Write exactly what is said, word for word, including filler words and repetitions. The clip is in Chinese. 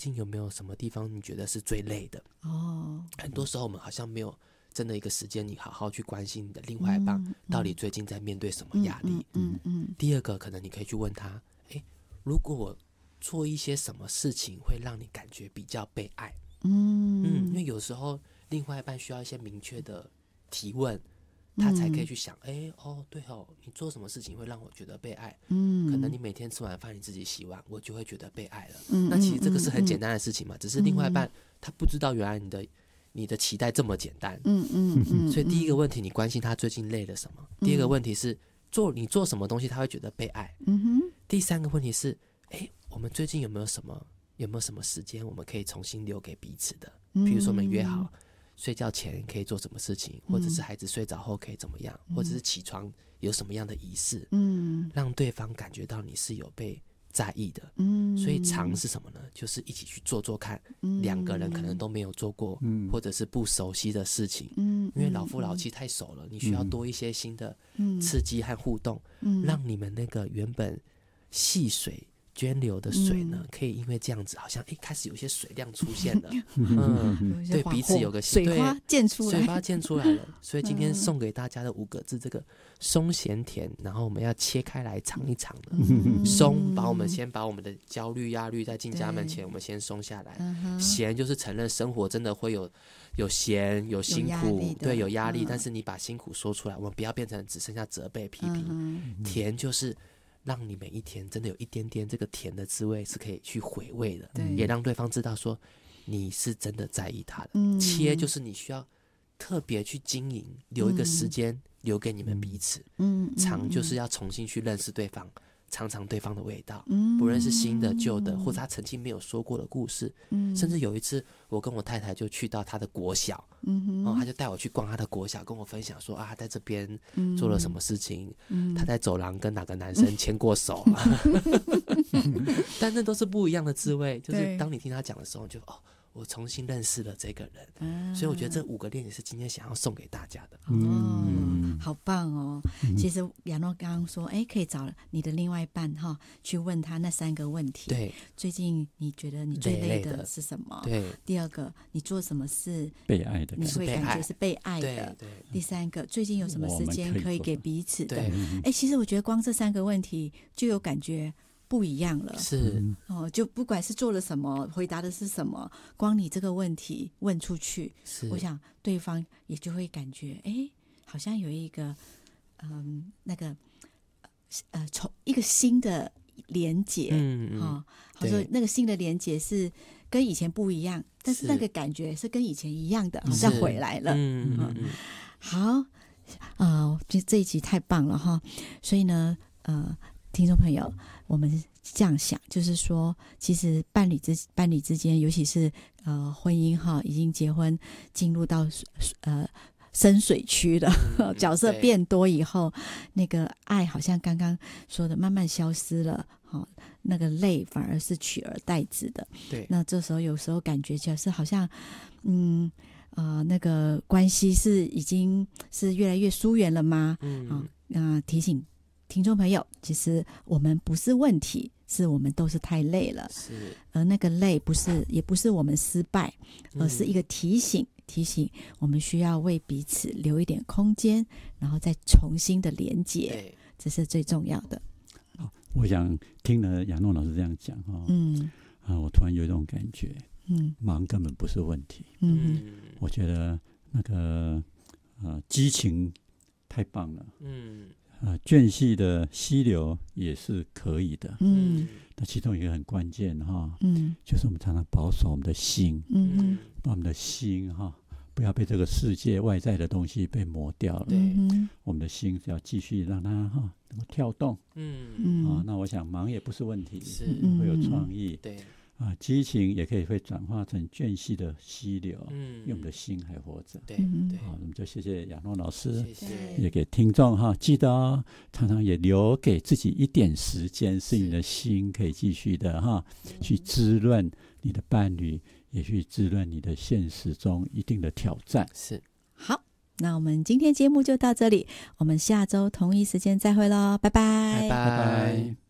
近有没有什么地方你觉得是最累的？哦，很多时候我们好像没有真的一个时间，你好好去关心你的另外一半、嗯、到底最近在面对什么压力。嗯嗯嗯嗯。第二个，可能你可以去问他，哎，如果我做一些什么事情会让你感觉比较被爱？嗯嗯，因为有时候另外一半需要一些明确的提问。他才可以去想，哎、欸，哦，对哦，你做什么事情会让我觉得被爱？嗯，可能你每天吃完饭你自己洗碗，我就会觉得被爱了。嗯，那其实这个是很简单的事情嘛，嗯、只是另外一半他不知道原来你的你的期待这么简单。嗯嗯嗯。所以第一个问题，你关心他最近累了什么？嗯、第二个问题是做你做什么东西他会觉得被爱？嗯哼。第三个问题是，哎、欸，我们最近有没有什么有没有什么时间我们可以重新留给彼此的？比如说我们约好。睡觉前可以做什么事情，或者是孩子睡着后可以怎么样、嗯、或者是起床有什么样的仪式、嗯、让对方感觉到你是有被在意的、嗯、所以常是什么呢？就是一起去做做看、嗯、两个人可能都没有做过、嗯、或者是不熟悉的事情、嗯、因为老夫老妻太熟了、嗯、你需要多一些新的刺激和互动、嗯、让你们那个原本细水涓流的水呢、嗯、可以因为这样子好像哎开始有些水量出现了，嗯，对彼此有个水花溅出来， 水花溅出来了。所以今天送给大家的五个字，这个松咸甜，然后我们要切开来尝一尝的。嗯、松，把我们先把我们的焦虑压力在进家门前，我们先松下来。咸就是承认生活真的会有有咸有辛苦，有对有压力、嗯，但是你把辛苦说出来，我们不要变成只剩下责备批评。嗯、甜就是。让你每一天真的有一点点这个甜的滋味是可以去回味的，也让对方知道说你是真的在意他的、嗯、切就是你需要特别去经营，留一个时间留给你们彼此，嗯，尝就是要重新去认识对方，尝尝对方的味道，嗯，不论是新的旧的或者他曾经没有说过的故事，嗯，甚至有一次我跟我太太就去到他的国小，嗯哼，哦，他就带我去逛他的国小，跟我分享说啊他在这边做了什么事情，嗯，他在走廊跟哪个男生牵过手、啊嗯、但那都是不一样的滋味，就是当你听他讲的时候就哦我重新认识了这个人、嗯、所以我觉得这五个练习是今天想要送给大家的。 哦，好棒哦、嗯、其实亚诺刚刚说哎，可以找你的另外一半哈，去问他那三个问题。 对， 最近你觉得你最累的是什么？ 对， 第二个你做什么事被爱的你会感觉是被爱的？ 对对。 第三个最近有什么时间可以给彼此的？ 哎， 其实我觉得光这三个问题就有感觉不一样了， 是哦，就不管是做了什么，回答的是什么，光你这个问题问出去，我想对方也就会感觉，哎，好像有一个，嗯，那个，呃，从一个新的连结，嗯嗯，哦，好说那个新的连结是跟以前不一样，但是那个感觉是跟以前一样的，好像回来了，嗯嗯嗯，好，啊、呃，这这一集太棒了哈，所以呢，呃。听众朋友，我们这样想，就是说，其实伴侣之伴侣之间，尤其是呃婚姻哈，已经结婚进入到呃深水区了、嗯，角色变多以后，那个爱好像刚刚说的慢慢消失了，哈，那个累反而是取而代之的。 对， 那这时候有时候感觉就是好像，嗯。呃，那个关系是已经是越来越疏远了吗？嗯，啊、呃，提醒听众朋友，其实我们不是问题，是我们都是太累了。 是， 而那个累不是，也不是我们失败，而是一个提醒，嗯、提醒我们需要为彼此留一点空间，然后再重新的连接，这是最重要的。 好，我想听了亚诺老师这样讲哈，嗯，啊，我突然有一种感觉。嗯，忙根本不是问题。嗯，我觉得那个呃激情太棒了。嗯，呃间隙的溪流也是可以的。嗯，那其中一个很关键哈，嗯，就是我们常常保守我们的心。嗯，把我们的心哈不要被这个世界外在的东西被磨掉了。对，我们的心是要继续让它哈能够跳动。嗯嗯，啊，那我想忙也不是问题，是会有创意。对。啊，激情也可以会转化成间隙的溪流，嗯，因为我们的心还活着。对对，好，我们就谢谢亚诺老师，谢谢，也给听众哈，记得哦，常常也留给自己一点时间，是你的心可以继续的哈，去滋润你的伴侣，也去滋润你的现实中一定的挑战。 是， 好，那我们今天节目就到这里，我们下周同一时间再会咯，拜拜， 拜拜。